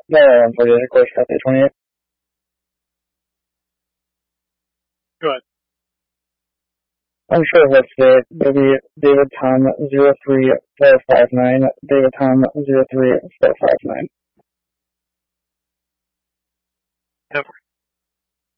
For the course, Cafe 28. Go ahead. I'm sure what's today. David Tom 03459. David Tom 03459. Never.